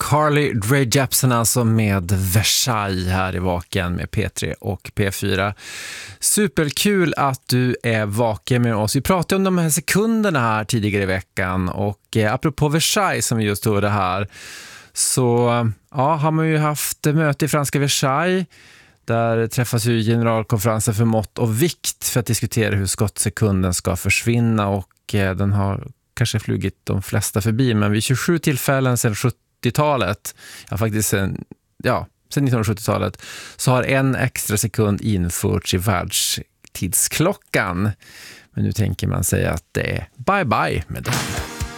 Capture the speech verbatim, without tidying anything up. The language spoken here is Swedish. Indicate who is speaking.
Speaker 1: Carly Rae Jepsen alltså med Versailles här i Vaken med P tre och P fyra. Superkul att du är vaken med oss. Vi pratade om de här sekunderna här tidigare i veckan och eh, apropå Versailles som vi just hörde här, så ja, har man ju haft möte i franska Versailles. Där träffas ju generalkonferensen för mått och vikt för att diskutera hur skottsekunden ska försvinna, och eh, den har kanske flugit de flesta förbi, men vid tjugosju tillfällen sedan sjuttiotalet, ja faktiskt sen, ja, sedan nittonhundrasjuttiotalet, så har en extra sekund införts i världstidsklockan. Men nu tänker man säga att det är bye bye med den.